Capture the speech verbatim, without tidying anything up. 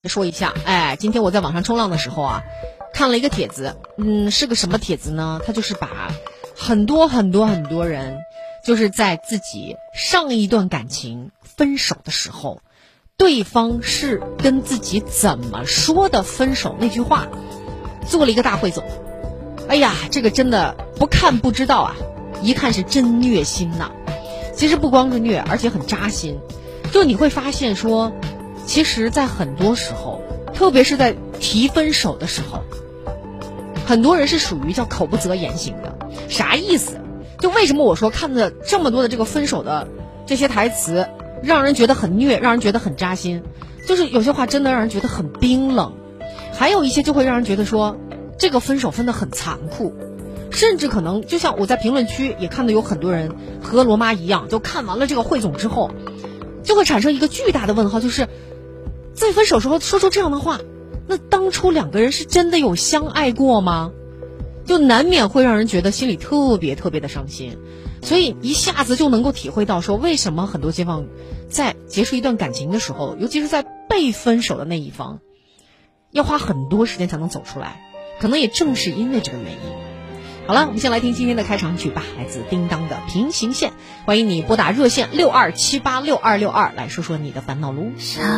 说一下，哎，今天我在网上冲浪的时候啊，看了一个帖子，嗯，是个什么帖子呢？它就是把很多很多很多人，就是在自己上一段感情分手的时候，对方是跟自己怎么说的分手那句话，做了一个大汇总。哎呀，这个真的不看不知道啊，一看是真虐心呐。其实不光是虐，而且很扎心。就你会发现说，其实在很多时候，特别是在提分手的时候，很多人是属于叫口不择言型的。啥意思？就为什么我说看了这么多的这个分手的这些台词，让人觉得很虐，让人觉得很扎心，就是有些话真的让人觉得很冰冷，还有一些就会让人觉得说这个分手分得很残酷，甚至可能就像我在评论区也看到有很多人和罗妈一样，就看完了这个汇总之后，就会产生一个巨大的问号，就是在分手时候说出这样的话，那当初两个人是真的有相爱过吗？就难免会让人觉得心里特别特别的伤心。所以一下子就能够体会到说，为什么很多街坊在结束一段感情的时候，尤其是在被分手的那一方，要花很多时间才能走出来，可能也正是因为这个原因。好了，我们先来听今天的开场曲吧，来自叮当的《平行线》。欢迎你拨打热线六二七八六二六二来说说你的烦恼喽。